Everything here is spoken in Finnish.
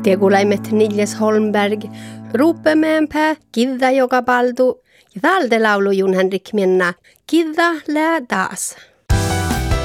Tegulaimet Niljes Holmberg, Ruupemäenpää, Kidda joka paltu, ja talde laulu Jun Henrik Mienna, Kidda lää taas.